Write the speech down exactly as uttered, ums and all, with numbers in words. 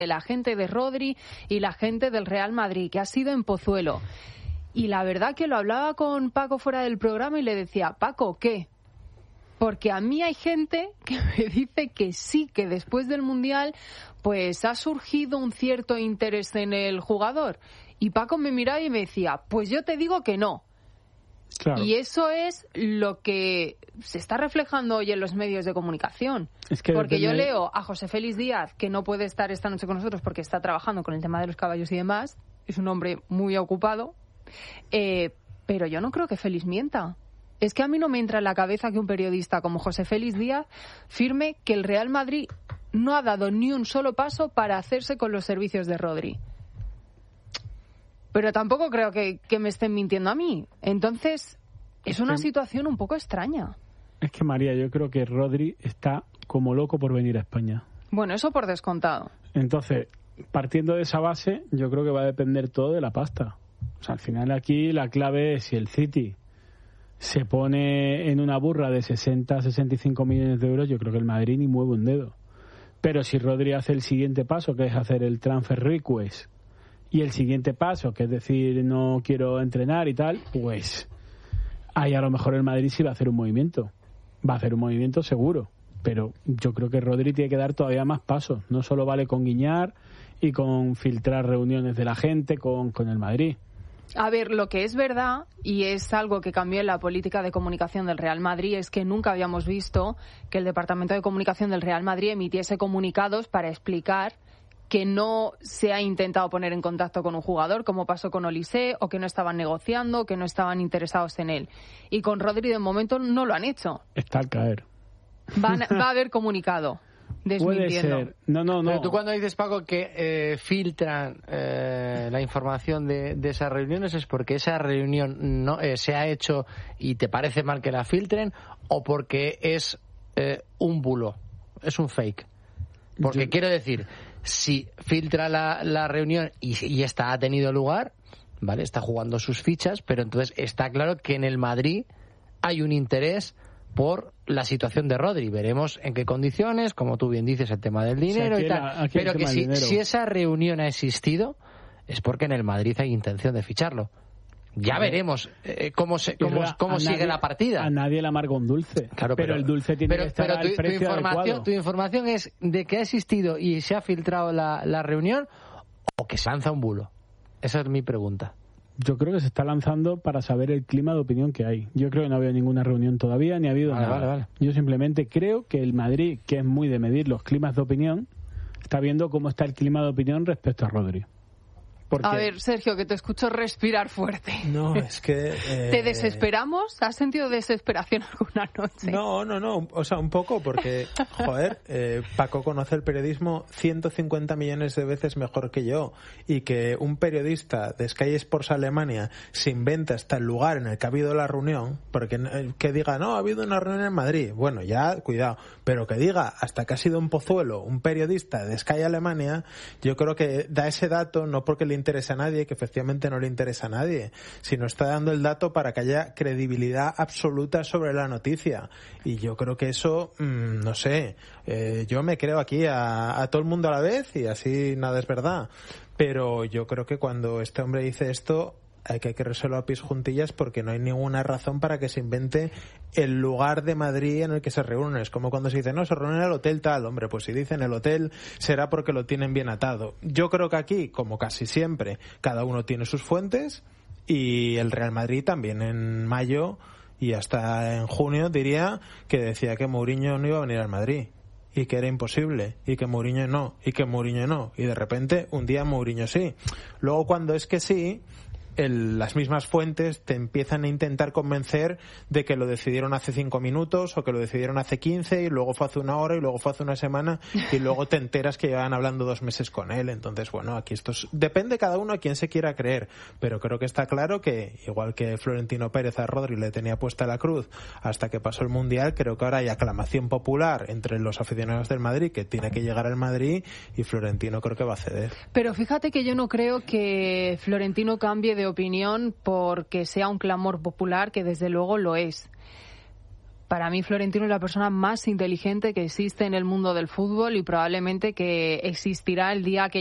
la gente de Rodri y la gente del Real Madrid, que ha sido en Pozuelo. Y la verdad que lo hablaba con Paco fuera del programa y le decía, Paco, ¿qué? Porque a mí hay gente que me dice que sí, que después del Mundial pues ha surgido un cierto interés en el jugador. Y Paco me miraba y me decía, pues yo te digo que no. Claro. Y eso es lo que se está reflejando hoy en los medios de comunicación. Es que porque depende... yo leo a José Félix Díaz, que no puede estar esta noche con nosotros porque está trabajando con el tema de los caballos y demás. Es un hombre muy ocupado. Eh, pero yo no creo que Félix mienta. Es que a mí no me entra en la cabeza que un periodista como José Félix Díaz firme que el Real Madrid no ha dado ni un solo paso para hacerse con los servicios de Rodri. Pero tampoco creo que, que me estén mintiendo a mí. Entonces, es, es una que, situación un poco extraña. Es que, María, yo creo que Rodri está como loco por venir a España. Bueno, eso por descontado. Entonces, partiendo de esa base, yo creo que va a depender todo de la pasta. O sea, al final aquí la clave es si el City se pone en una burra de sesenta a sesenta y cinco millones de euros, yo creo que el Madrid ni mueve un dedo. Pero si Rodri hace el siguiente paso, que es hacer el transfer request, y el siguiente paso, que es decir, no quiero entrenar y tal, pues ahí a lo mejor el Madrid sí va a hacer un movimiento. Va a hacer un movimiento seguro. Pero yo creo que Rodri tiene que dar todavía más pasos. No solo vale con guiñar y con filtrar reuniones de la gente con, con el Madrid. A ver, lo que es verdad, y es algo que cambió en la política de comunicación del Real Madrid, es que nunca habíamos visto que el Departamento de Comunicación del Real Madrid emitiese comunicados para explicar que no se ha intentado poner en contacto con un jugador, como pasó con Olise, o que no estaban negociando, que no estaban interesados en él. Y con Rodri, de momento, no lo han hecho. Está al caer. Van, va a haber comunicado, desmintiendo. Puede ser. No, no, no. Pero tú cuando dices, Paco, que eh, filtran eh, la información de, de esas reuniones, ¿es porque esa reunión no eh, se ha hecho y te parece mal que la filtren, o porque es eh, un bulo, es un fake? Porque Yo... quiero decir, si filtra la, la reunión y, y esta ha tenido lugar, vale, está jugando sus fichas, pero entonces está claro que en el Madrid hay un interés por la situación de Rodri. Veremos en qué condiciones, como tú bien dices, el tema del dinero, o sea, y tal. La, pero que si, si esa reunión ha existido, es porque en el Madrid hay intención de ficharlo. Ya veremos eh, cómo se, cómo, cómo sigue nadie, la partida. A nadie le amarga un dulce. Claro, pero, pero el dulce tiene pero, que estar pero tu, al precio tu información, adecuado. Tu información es de que ha existido y se ha filtrado la, la reunión, o que se lanza un bulo. Esa es mi pregunta. Yo creo que se está lanzando para saber el clima de opinión que hay. Yo creo que no ha habido ninguna reunión todavía, ni ha habido vale, nada. Vale, vale. Yo simplemente creo que el Madrid, que es muy de medir los climas de opinión, está viendo cómo está el clima de opinión respecto a Rodri. Porque... A ver, Sergio, que te escucho respirar fuerte. No, es que... Eh... ¿Te desesperamos? ¿Has sentido desesperación alguna noche? No, no, no. O sea, un poco porque, joder, eh, Paco conoce el periodismo ciento cincuenta millones de veces mejor que yo. Y que un periodista de Sky Sports Alemania se inventa hasta el lugar en el que ha habido la reunión, porque eh, que diga, no, ha habido una reunión en Madrid. Bueno, ya, cuidado. Pero que diga hasta que ha sido en Pozuelo un periodista de Sky Alemania, yo creo que da ese dato no porque le interesa a nadie, que efectivamente no le interesa a nadie, sino está dando el dato para que haya credibilidad absoluta sobre la noticia. Y yo creo que eso, mmm, no sé, eh, yo me creo aquí a, a todo el mundo a la vez y así nada es verdad. Pero yo creo que cuando este hombre dice esto, hay que querérselo a pies juntillas porque no hay ninguna razón para que se invente el lugar de Madrid en el que se reúnen. Es como cuando se dice, no, se reúnen en el hotel tal. Hombre, pues si dicen el hotel será porque lo tienen bien atado. Yo creo que aquí, como casi siempre, cada uno tiene sus fuentes y el Real Madrid también en mayo y hasta en junio diría que decía que Mourinho no iba a venir al Madrid y que era imposible, y que Mourinho no, y que Mourinho no, y de repente un día Mourinho sí. Luego cuando es que sí, El, las mismas fuentes te empiezan a intentar convencer de que lo decidieron hace cinco minutos o que lo decidieron hace quince y luego fue hace una hora y luego fue hace una semana y luego te enteras que llevan hablando dos meses con él. Entonces, bueno, aquí esto es, depende cada uno a quien se quiera creer, pero creo que está claro que igual que Florentino Pérez a Rodri le tenía puesta la cruz hasta que pasó el Mundial, creo que ahora hay aclamación popular entre los aficionados del Madrid que tiene que llegar al Madrid y Florentino creo que va a ceder. Pero fíjate que yo no creo que Florentino cambie de opinión porque sea un clamor popular, que desde luego lo es. Para mí Florentino es la persona más inteligente que existe en el mundo del fútbol y probablemente que existirá el día que